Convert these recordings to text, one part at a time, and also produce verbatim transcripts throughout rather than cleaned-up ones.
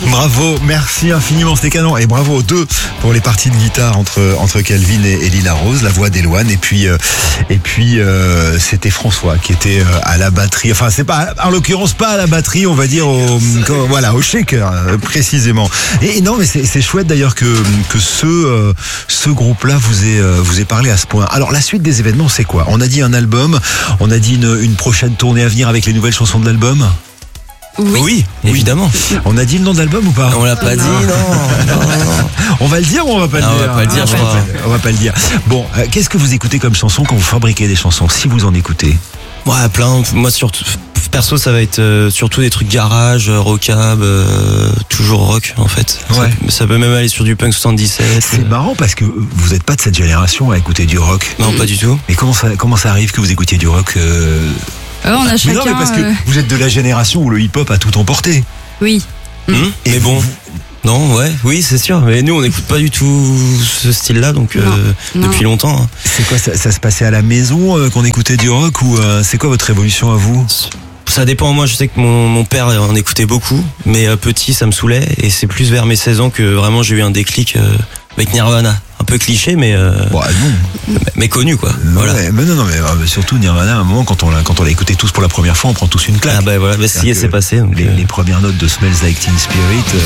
Bravo, merci infiniment, c'était canon. Et bravo aux deux pour les parties de guitare entre entre Calvin et, et Lila Rose, la voix d'Eloane. Et puis euh, et puis euh, c'était François qui était euh, à la batterie. Enfin, c'est pas, en l'occurrence pas à la batterie, on va dire au voilà au shaker euh, précisément. Et, et non, mais c'est, c'est chouette d'ailleurs que que ce euh, ce groupe-là vous ait euh, vous ait parlé à ce point. Alors la suite des événements, c'est quoi? On a dit un album, on a dit une, une prochaine tournée à venir avec les nouvelles chansons de l'album. Oui, oui, évidemment. On a dit le nom de l'album ou pas? On l'a pas non. dit, non, non, non. On va le dire ou on va pas le non, dire? On va pas le dire, je crois. On va pas le dire. Bon, euh, qu'est-ce que vous écoutez comme chanson quand vous fabriquez des chansons, si vous en écoutez? Ouais, plein. Moi, surtout, perso, ça va être euh, surtout des trucs garage, rockab, euh, toujours rock, en fait. Ouais. Ça, ça peut même aller sur du punk soixante-dix-sept. C'est euh... marrant parce que vous n'êtes pas de cette génération à écouter du rock. Non, pas du tout. Mais comment ça, comment ça arrive que vous écoutiez du rock euh... Euh, on a mais chacun, non, mais parce que euh... vous êtes de la génération où le hip-hop a tout emporté. Oui. Mmh. Et mais bon, vous... non, ouais, oui, c'est sûr. Mais nous, on n'écoute pas du tout ce style-là, donc euh, non. depuis Non. longtemps. Hein. C'est quoi, ça, ça se passait à la maison euh, qu'on écoutait du rock ou euh, c'est quoi votre évolution à vous? Ça dépend. Moi, je sais que mon, mon père en écoutait beaucoup, mais euh, petit, ça me saoulait. Et c'est plus vers mes seize ans que vraiment j'ai eu un déclic euh, avec Nirvana. Un peu cliché, mais euh, bon, non. mais connu quoi. Non, voilà. Mais non, non, mais euh, surtout Nirvana, à un moment quand on l'a, quand on l'a écouté tous pour la première fois, on prend tous une claque. Ah bah voilà, bah, si c'est passé. Donc les, euh... les premières notes de Smells Like Teen Spirit. Euh,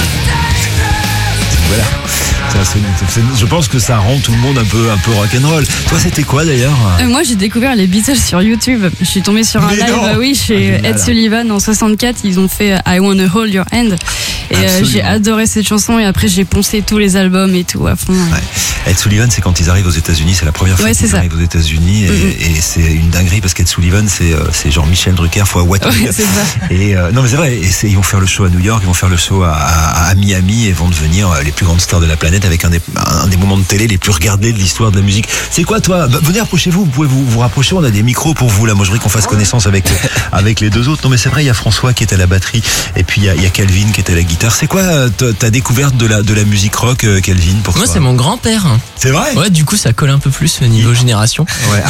voilà. Ça, c'est, c'est, je pense que ça rend tout le monde un peu, un peu rock'n'roll. Toi, c'était quoi d'ailleurs? euh, Moi, j'ai découvert les Beatles sur YouTube. Je suis tombée sur un mais live, euh, oui, chez ah, Ed Sullivan en soixante-quatre. Ils ont fait I Wanna Hold Your Hand. Et euh, j'ai adoré cette chanson. Et après, j'ai poncé tous les albums et tout à fond. Ouais. Ed Sullivan, c'est quand ils arrivent aux États-Unis. C'est la première fois ouais, qu'ils arrivent aux États-Unis. Et, mm-hmm. et c'est une dinguerie parce qu'Ed Sullivan, c'est, c'est genre Michel Drucker fois Waterloo. Ouais, c'est ça. Et euh, non, mais c'est vrai. Et c'est, ils vont faire le show à New York, ils vont faire le show à, à, à Miami et vont devenir les plus grandes stars de la planète avec un des, un des moments de télé les plus regardés de l'histoire de la musique. C'est quoi, toi? Bah, venez, approchez-vous. Vous pouvez vous, vous rapprocher. On a des micros pour vous là. Moi, je voudrais qu'on fasse connaissance avec avec les deux autres. Non, mais c'est vrai. Il y a François qui est à la batterie et puis il y a, il y a Calvin qui est à la guitare. C'est quoi ta découverte de la de la musique rock, Calvin, pour moi, toi? C'est mon grand-père. C'est vrai? Ouais, du coup, ça colle un peu plus au niveau génération. Ouais.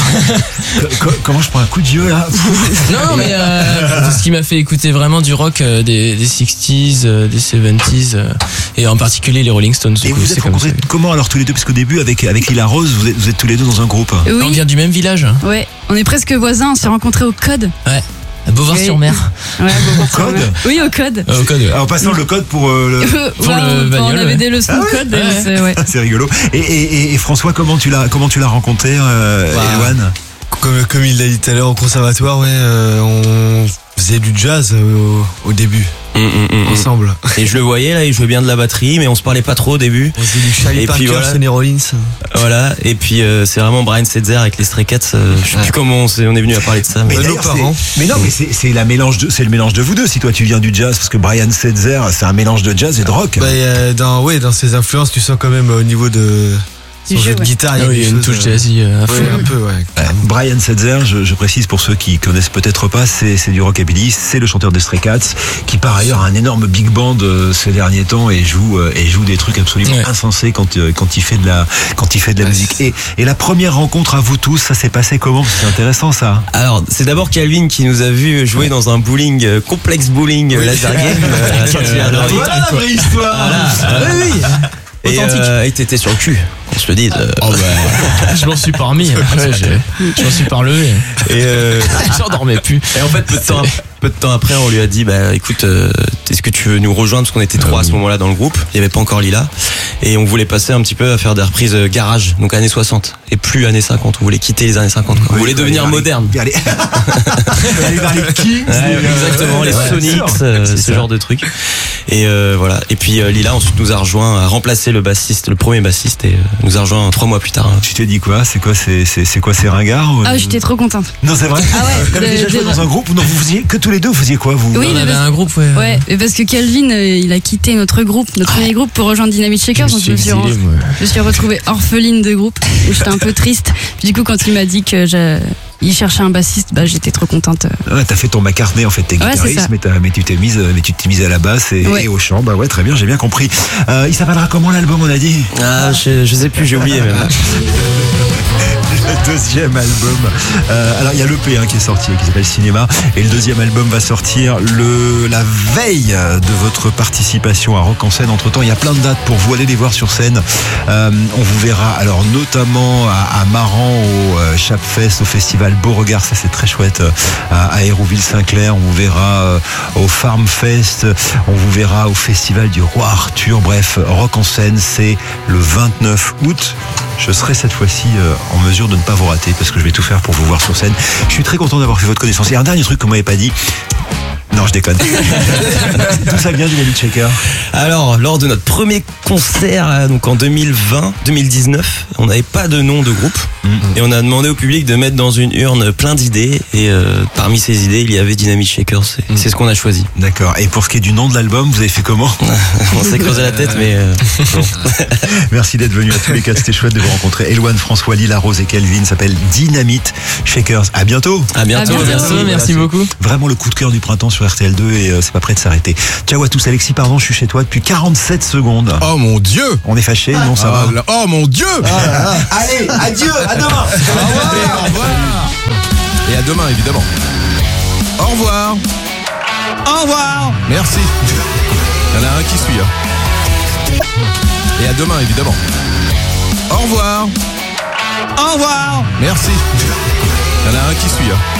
Comment je prends un coup de vieux là? Non, mais euh, ce qui m'a fait écouter vraiment du rock euh, des, des sixties, euh, des seventies euh, et en particulier les Rolling Stones. Et coup, vous êtes rencontrés comment alors tous les deux? Parce qu'au début avec avec Lila Rose, vous êtes, vous êtes tous les deux dans un groupe. Oui. On vient du même village. Ouais, on est presque voisins. On s'est rencontrés au Code. Ouais. À Beauvoir-sur-Mer. Ouais, au Code. Oui, au Code. Euh, au Code. Ouais. En passant le code pour euh, le pour ouais, le bagnole. On avait ouais. des leçons ah de ouais. code. Ouais. C'est, ouais. c'est rigolo. Et, et, et François, comment tu l'as comment tu l'as rencontré, euh, bah, Eloane? Comme, comme il l'a dit tout à l'heure au conservatoire, ouais, euh, on faisait du jazz au, au début. Mmh, mmh, ensemble. Et je le voyais là, il jouait bien de la batterie, mais on se parlait pas trop au début. On faisait du Charlie Parker, voilà. Sonny Rollins. Voilà. Et puis euh, c'est vraiment Brian Setzer avec les Stray Cats. Euh, je sais ouais. plus comment on, on est venu à parler de ça. Mais, mais nos parents. Mais non, mais c'est, c'est la mélange de, c'est le mélange de vous deux. Si toi tu viens du jazz, parce que Brian Setzer, c'est un mélange de jazz et de rock. Bah, euh, dans, ouais, dans ses influences, tu sens quand même au niveau de son jeu de ouais. guitare, ah, il y a une touche jazzy. Euh, ouais, un peu, ouais. Euh, Brian Setzer, je, je précise pour ceux qui connaissent peut-être pas, c'est, c'est du rockabilly, c'est le chanteur des Stray Cats, qui par ailleurs a un énorme big band euh, ces derniers temps et joue euh, et joue des trucs absolument ouais. insensés quand euh, quand il fait de la quand il fait de la ouais, musique. Et, et la première rencontre à vous tous, ça s'est passé comment? C'est intéressant ça. Alors c'est d'abord Calvin qui nous a vu jouer ouais. dans un bowling euh, complexe bowling oui. laser game. euh, euh, voilà la vraie histoire. Voilà. Oui, oui. Et euh, et t'étais sur le cul, qu'on se le dise. Euh... Oh bah, je m'en suis pas remis. Après, je m'en suis pas relevé. Et euh... j'en dormais plus. Et en fait, peu de temps, peu de temps après, on lui a dit, bah écoute, euh, est-ce que tu veux nous rejoindre, parce qu'on était trois à ce moment-là dans le groupe. Il y avait pas encore Lila, et on voulait passer un petit peu à faire des reprises garage, donc années soixante, et plus années cinquante. On voulait quitter les années cinquante. Quoi. On oui, voulait devenir moderne. Aller vers les Kings, ouais, exactement, les ouais, Sonics, euh, ce ça. genre de trucs. Et euh, voilà. Et puis euh, Lila ensuite nous a rejoint, a remplacé le bassiste, le premier bassiste, et euh, nous a rejoint trois mois plus tard. Tu t'es dit quoi? C'est quoi c'est c'est c'est quoi ces ringards ou... Ah, j'étais trop contente. Non, c'est vrai. Ah ouais. Vous avez déjà joué dans un groupe? Non, vous faisiez que tous les deux. Vous faisiez quoi vous? Oui, on avait parce... un groupe, ouais. Ouais, parce que Calvin, euh, il a quitté notre groupe, notre premier groupe pour rejoindre Dynamite Shakers. Donc je me suis, re... je me suis retrouvée orpheline de groupe. Et j'étais un peu triste. Puis du coup, quand il m'a dit que j'ai... il cherchait un bassiste, bah j'étais trop contente. Ouais, t'as fait ton McCartney en fait, t'es ouais, guitariste, mais, mais tu t'es mise, mais tu t'es mise à la basse et, ouais. et au chant. Bah ouais, très bien, j'ai bien compris. Euh, il s'appellera comment l'album, on a dit? Ah, je, je sais plus, j'ai oublié même. Le deuxième album. Euh, alors il y a l'E P hein, qui est sorti, qui s'appelle Cinéma, et le deuxième album va sortir le la veille de votre participation à Rock en scène. Entre temps, il y a plein de dates pour vous, allez les voir sur scène. Euh, on vous verra alors notamment à, à Maran au euh, Chapfest, au festival Beauregard, ça c'est très chouette, euh, à, à Hérouville-Saint-Clair. On vous verra euh, au Farmfest, on vous verra au festival du Roi Arthur. Bref, Rock en scène, c'est le vingt-neuf août. Je serai cette fois-ci euh, en mesure de ne pas vous rater parce que je vais tout faire pour vous voir sur scène. Je suis très content d'avoir fait votre connaissance. Et un dernier truc qu'on m'avait pas dit. Non, je déconne. Tout ça vient du Dynamite Shaker. Alors, lors de notre premier concert, donc en deux mille vingt, deux mille dix-neuf, on n'avait pas de nom de groupe. Mmh. Et on a demandé au public de mettre dans une urne plein d'idées. Et euh, parmi ces idées, il y avait Dynamite Shaker. C'est, mmh. c'est ce qu'on a choisi. D'accord. Et pour ce qui est du nom de l'album, vous avez fait comment? On s'est creusé la tête, mais... Euh, bon. Merci d'être venu à tous les cas. C'était chouette de vous rencontrer. Éloine, François, Lila Rose et Kelvin s'appelle Dynamite Shakers. À bientôt. À bientôt. À bientôt. Merci, merci, merci beaucoup. Vraiment le coup de cœur du printemps sur R T L deux et euh, c'est pas prêt de s'arrêter. Ciao à tous. Alexis, pardon, je suis chez toi depuis quarante-sept secondes. Oh mon Dieu. On est fâchés, non, ça ah, va. là, oh mon Dieu. Ah, allez, adieu, à demain. Au revoir, au revoir. Et à demain, évidemment. Au revoir. Au revoir. Merci. Il y en a un qui suit. Hein. Et à demain, évidemment. Au revoir. Au revoir. Merci. Il y en a un qui suit. Hein.